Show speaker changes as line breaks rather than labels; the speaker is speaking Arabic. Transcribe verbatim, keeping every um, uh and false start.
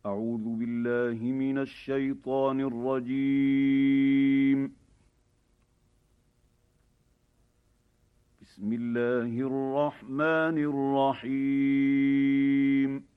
أعوذ بالله من الشيطان الرجيم. بسم الله الرحمن الرحيم.